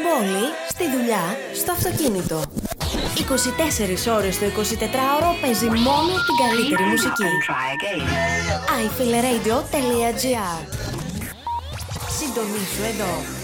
πόλη, στη δουλειά, στο αυτοκίνητο. 24 ώρες το 24ωρο παίζει μόνο την καλύτερη μουσική. iFeelRadio.gr. Συντονίσου εδώ.